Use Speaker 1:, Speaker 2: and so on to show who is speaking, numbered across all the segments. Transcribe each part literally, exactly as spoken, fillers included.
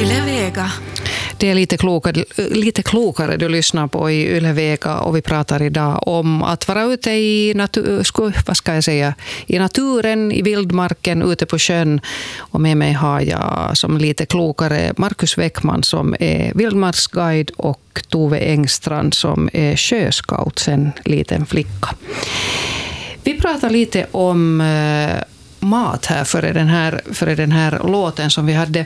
Speaker 1: Yle Vega.
Speaker 2: Det är lite klokare, lite klokare du lyssnar på i Yle Vega, och vi pratar idag om att vara ute i, natur, vad ska jag säga, i naturen, i vildmarken, ute på sjön. Och med mig har jag som lite klokare Markus Weckman som är vildmarksguide och Tove Engstrand som är sjöscout sen liten flicka. Vi pratar lite om eh, mat här före den här, före den här låten som vi hade.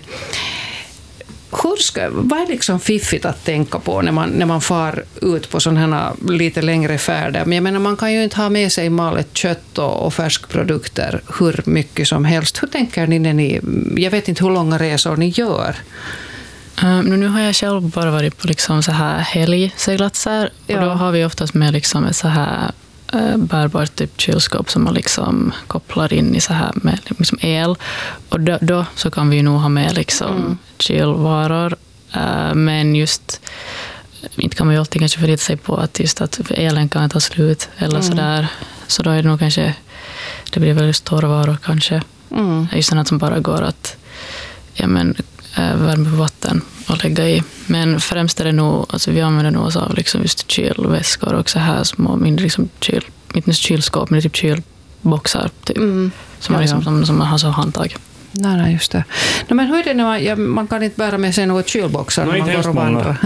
Speaker 2: Hur ska, vad är liksom fiffigt att tänka på när man, när man far ut på sådana här lite längre färder? Men jag menar, man kan ju inte ha med sig malet kött och, och färskprodukter hur mycket som helst. Hur tänker ni när ni, jag vet inte hur långa resor ni gör?
Speaker 3: Uh, nu har jag själv bara varit på liksom så här helgseglatser, ja. Och då har vi oftast med liksom ett så här uh, bärbart typ kylskåp som man liksom kopplar in i så här med liksom el, och då, då så kan vi nog ha med liksom mm. kylvaror, uh, men just inte kan man ju alltid kanske förlita sig på att just att elen kan ta slut eller mm. sådär, så då är det nog kanske, det blir väl just torrvaror kanske, mm. just sådant som bara går att ja men värme på vatten och lägga i. Men främst är det nog, alltså vi använder nog oss av liksom just kylväskor och så här små, mindre liksom kyl, inte kylskåp, men typ kylboxar typ, mm. som, ja, liksom, ja. som, som man har så handtag.
Speaker 2: Nej, nej, just det. No, men hur är det när man, ja, man kan inte bära med sig något kylboxar när man går och vandrar?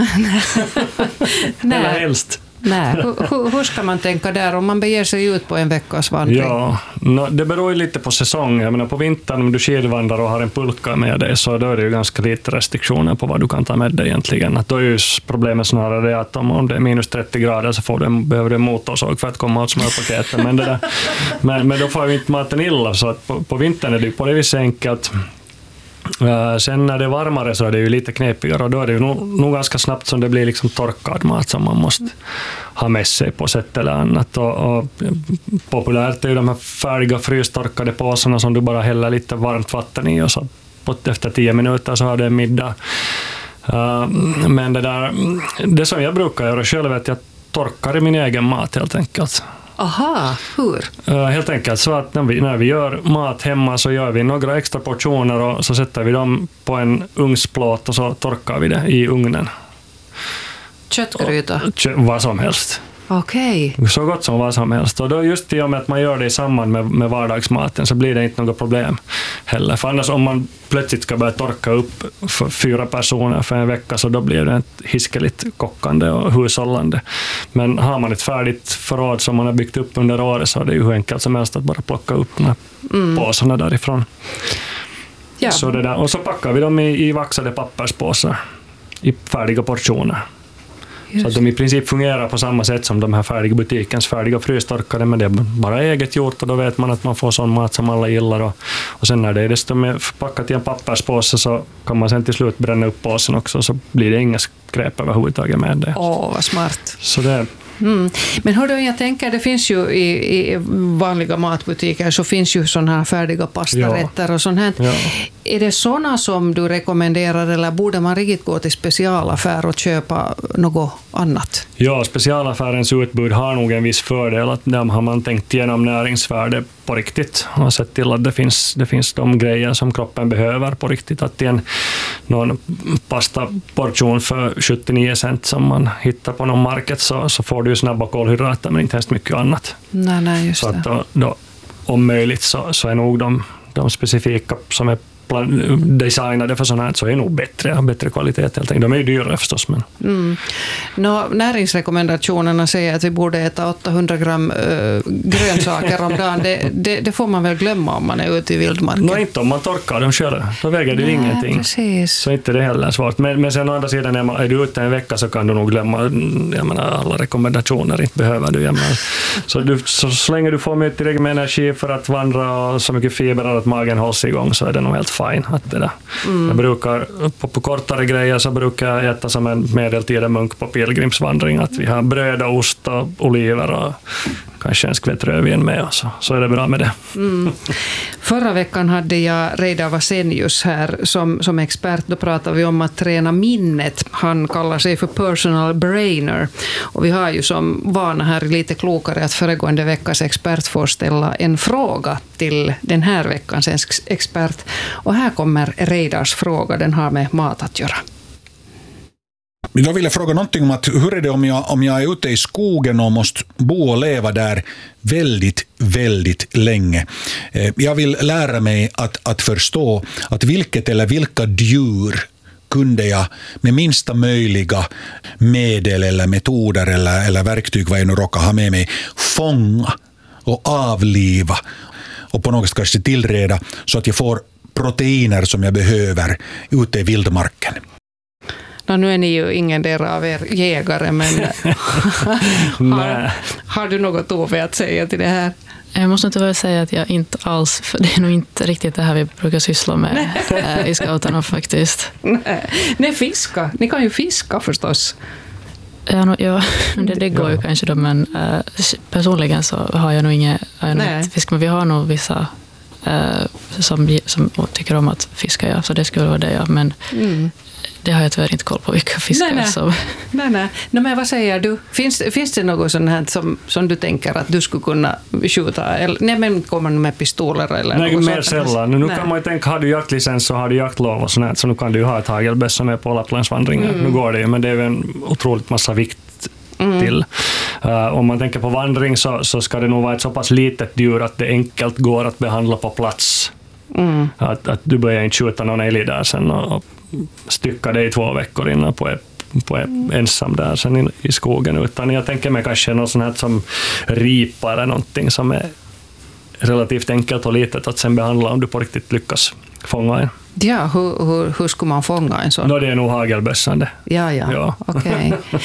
Speaker 4: Nej, helst.
Speaker 2: Nej, hur, hur ska man tänka där om man beger sig ut på en veckas vandring?
Speaker 4: Ja, no, det beror ju lite på säsong. Jag menar, på vintern om du skidvandrar och har en pulka med dig, så då är det ju ganska lite restriktioner på vad du kan ta med dig egentligen. Att då är ju problemet snarare det att om, om det är minus trettio grader så får du, behöver du en motorsåg för att komma åt smörpaketen. Men, det där, men, men då får ju inte maten illa, så att på, på vintern är det ju på det viset enkelt. Uh, sen när det är varmare så är det ju lite knepigare, och då är det ju nog, nog ganska snabbt som det blir liksom torkad mat som man måste ha med sig på sätt eller annat. Och, och populärt är ju de här färdiga frystorkade påsarna som du bara häller lite varmt vatten i, och så på, efter tio minuter så har det en middag. Uh, men det där, det som jag brukar göra själv är att jag torkar i min egen mat helt enkelt.
Speaker 2: Aha, hur?
Speaker 4: Uh, helt enkelt så att när vi, när vi gör mat hemma så gör vi några extra portioner och så sätter vi dem på en ugnsplåt och så torkar vi det i ugnen.
Speaker 2: Köttgryta?
Speaker 4: Och, kö, vad som helst.
Speaker 2: Okej. Okay.
Speaker 4: Så gott som vad som helst. Och då just i och med att man gör det i samband med, med vardagsmaten så blir det inte något problem heller. För annars om man plötsligt ska börja torka upp för fyra personer för en vecka, så då blir det ett hiskeligt kockande och hushållande. Men har man ett färdigt förråd som man har byggt upp under året, så är det ju hur enkelt som helst att bara plocka upp de här mm. påsarna därifrån. Ja. Så det där. Och så packar vi dem i, i vaxade papperspåsar i färdiga portioner. Just. Så att de i princip fungerar på samma sätt som de här färdiga butikens färdiga frystorkade, men det är bara eget gjort, och då vet man att man får sån mat som alla gillar. Och, och sen när det är desto mer förpackat i en papperspåse så kan man sen till slut bränna upp påsen också, så blir det inga skräp överhuvudtaget med det.
Speaker 2: Åh, oh, vad smart.
Speaker 4: Så det
Speaker 2: Mm. Men hördu, jag tänker, det finns ju i, i vanliga matbutiker så finns ju sådana här färdiga pastarätter ja. och sånt här. Ja. Är det sådana som du rekommenderar, eller borde man riktigt gå till specialaffär och köpa något annat?
Speaker 4: Ja, specialaffärens utbud har nog en viss fördel, att dem har man tänkt igenom näringsvärde på riktigt och sett till att det finns, det finns de grejer som kroppen behöver på riktigt. Att en någon pastaportion för sjuttionio cent som man hittar på någon market, så, så får du ju snabba kolhydrater men inte helst mycket annat.
Speaker 2: Nej, nej, just
Speaker 4: så att då, då, om möjligt så, så är nog de, de specifika som är designade för sådana här, så är nog bättre, bättre kvalitet helt enkelt. De är ju dyrare förstås. Men.
Speaker 2: Mm. Nå, näringsrekommendationerna säger att vi borde äta åttahundra gram äh, grönsaker om dagen. Det, det, det får man väl glömma om man är ute i vildmarken.
Speaker 4: Nå, inte om man torkar dem själv. Då väger det ingenting.
Speaker 2: Precis.
Speaker 4: Så inte det heller svårt. Men, men sen å andra sidan, är, man, är du ute en vecka så kan du nog glömma, jag menar, alla rekommendationer. Inte behöver du. Jag menar. Så, du så, så länge du får mycket tillräckligt med energi för att vandra och så mycket fiber att magen hålls igång, så är det nog helt fine. Att det där. Mm. Jag brukar, på, på kortare grejer så brukar jag äta som en medeltida munk på pilgrimsvandring, att vi har bröd och ost och oliver och kanske en skvätt rödvin med och så, så är det bra med det.
Speaker 2: Mm. Förra veckan hade jag Reidar Vasenius här som, som expert. Då pratade vi om att träna minnet. Han kallar sig för personal brainer. Och vi har ju som vana här lite klokare att föregående veckas expert får ställa en fråga till den här veckans expert. Och här kommer Reidars fråga. Den har med mat att göra.
Speaker 1: Då vill jag fråga någonting om att hur är det om jag, om jag är ute i skogen och måste bo och leva där väldigt, väldigt länge. Jag vill lära mig att, att förstå att vilket eller vilka djur kunde jag med minsta möjliga medel eller metoder eller, eller verktyg vad jag nu råkar ha med mig fånga och avliva och på något sätt kanske tillreda så att jag får proteiner som jag behöver ute i vildmarken.
Speaker 2: No, nu är ni ju ingen del av er jägare, men har, har du något Ove att säga till det här?
Speaker 3: Jag måste tyvärr säga att jag inte alls, för det är nog inte riktigt det här vi brukar syssla med äh, i scouterna faktiskt.
Speaker 2: Nej, Nej, fiska. Ni kan ju fiska förstås.
Speaker 3: Ja, no, ja det, det går ju kanske då, men äh, personligen så har jag nog inget, inget fisk, men vi har nog vissa äh, som, som tycker om att fiska, ja, så det skulle vara det, ja, men mm. det har jag tyvärr inte koll på vilka fiskar nej, nej. som...
Speaker 2: Nej, nej. No, men vad säger du? Finns, finns det något sånt här som, som du tänker att du skulle kunna skjuta? Eller, nej, men kommer med pistoler eller
Speaker 4: nej,
Speaker 2: något
Speaker 4: mer
Speaker 2: sånt?
Speaker 4: sällan. Nu nej. kan man ju tänka, har du jaktlicens så har du jaktlov och sånt här, så nu kan du ju ha ett hagelbössa med på Lapplandsvandringen. Mm. Nu går det ju, men det är ju en otroligt massa vikt mm. till. Uh, om man tänker på vandring så, så ska det nog vara ett så pass litet djur att det enkelt går att behandla på plats. Mm. Att, att du börjar inte skjuta någon älg där sen och, och stycka det i två veckor innan på, ett, på ett, ensam där sen i, i skogen, utan jag tänker mig kanske något sånt här som ripa eller någonting som är relativt enkelt och litet att sen behandla om du på riktigt lyckas fånga en.
Speaker 2: Ja, hur, hur, hur ska man fånga en sån?
Speaker 4: No, det är nog hagelbössande.
Speaker 2: Ja, ja, ja. Okej. Okay.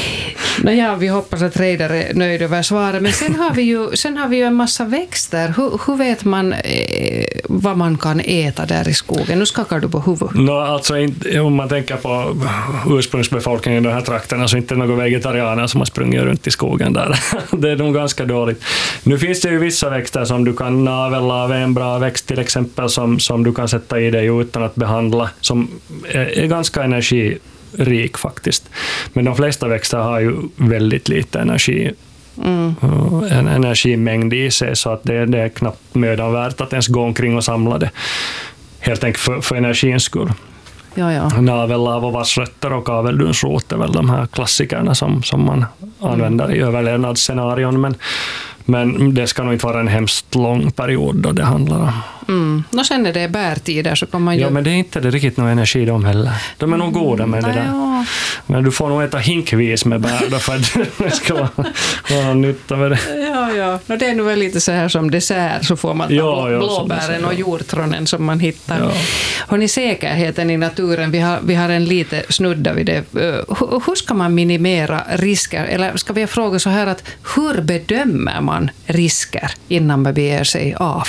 Speaker 2: No, ja, vi hoppas att Reidar är nöjd över svaret. Men sen har vi ju, sen har vi ju en massa växter. Hur, hur vet man eh, vad man kan äta där i skogen? Nu skakar du på huvudet.
Speaker 4: No, alltså, om man tänker på ursprungsbefolkningen i de här trakterna så inte några vegetarianer som har sprungit runt i skogen där. Det är nog ganska dåligt. Nu finns det ju vissa växter som du kan navel av, en bra växt till exempel som, som du kan sätta i dig utan att behandla, som är, är ganska energirik faktiskt. Men de flesta växter har ju väldigt lite energi, mm. en energimängd i sig, så att det, det är knappt mödan värt att ens gå omkring och samla det. Helt enkelt för, för energins skull.
Speaker 2: Ja, ja.
Speaker 4: Navellav och vassrötter och kaveldunsrot är väl de här klassikerna som, som man använder mm. i överlevnadsscenarion, men Men det ska nog inte vara en hemskt lång period då det handlar om.
Speaker 2: Mm. Och sen är det bärtider så kan man ju...
Speaker 4: Ja, men det är inte det riktigt någon energi de heller. De är nog goda med mm. det där. Ja. Men du får nog äta hinkvis med bär då för att det ska vara, vara nytta med det.
Speaker 2: Ja, ja. Och det är nog väl lite så här som dessert så får man ta ja, ja, blåbären och hjortronen som man hittar. Ja. Har ni säkerheten i naturen? Vi har, vi har en lite snudda vid det. Hur, hur ska man minimera risker? Eller ska vi fråga så här att hur bedömer man risker innan man beger sig av?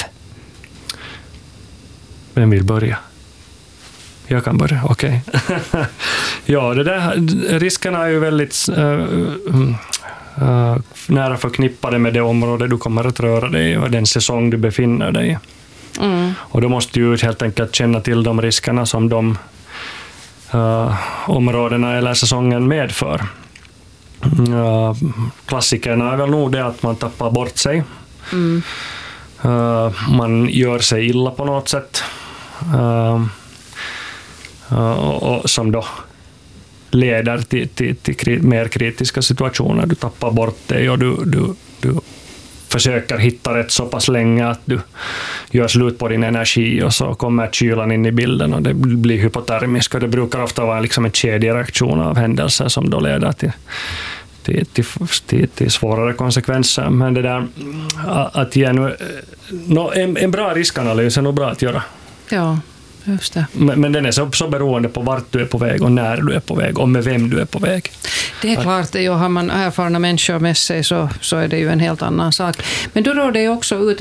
Speaker 4: Vem vill börja? Jag kan börja, okej. Okay. Ja, det där, riskerna är ju väldigt uh, uh, nära förknippade med det område du kommer att röra dig i och den säsong du befinner dig i. Mm. Och då måste du helt enkelt känna till de riskerna som de uh, områdena eller säsongen medför. Uh, klassikerna är väl nog det att man tappar bort sig. Mm. Uh, man gör sig illa på något sätt. Uh, uh, och, och som då leder till, till, till mer kritiska situationer. Du tappar bort dig och du, du, du försöker hitta rätt så pass länge att du gör slut på din energi och så kommer kylan in i bilden och det blir hypotermisk och det brukar ofta vara liksom en kedjereaktion av händelser som då leder till Till, till, till, till svårare konsekvenser. Men det där att ge nu, no, en, en bra riskanalys är nog bra att göra.
Speaker 2: Ja, just det.
Speaker 4: Men, men den är så, så beroende på vart du är på väg och när du är på väg och med vem du är på väg.
Speaker 2: Det är klart, det, har man erfarna människor med sig så, så är det ju en helt annan sak. Men då råder det också ut